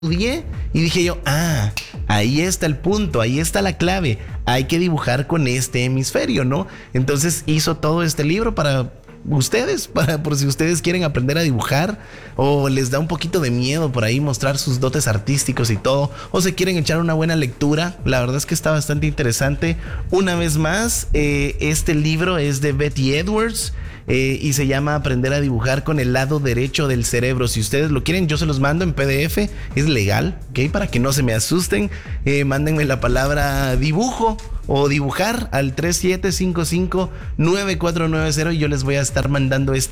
estudié y dije yo, ahí está el punto, ahí está la clave, hay que dibujar con este hemisferio, ¿no? Entonces hizo todo este libro para ustedes, por si ustedes quieren aprender a dibujar o les da un poquito de miedo por ahí mostrar sus dotes artísticos y todo, o se quieren echar una buena lectura. La verdad es que está bastante interesante. Una vez más, este libro es de Betty Edwards. Y se llama Aprender a dibujar con el lado derecho del cerebro. Si ustedes lo quieren, yo se los mando en PDF. Es legal, ¿ok? Para que no se me asusten. Mándenme la palabra dibujo o dibujar al 3755-9490 y yo les voy a estar mandando este